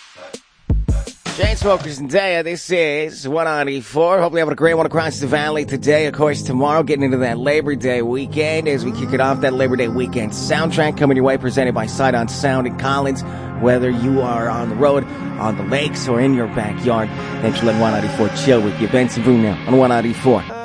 Chainsmokers and Daya, this is 194. Hopefully having a great one across the valley today. Of course, tomorrow, getting into that Labor Day weekend as we kick it off, that Labor Day weekend soundtrack coming your way, presented by Sight on Sound in Collins. Whether you are on the road, on the lakes, or in your backyard, thanks for letting 194 chill with you. Benson Boone now on 194.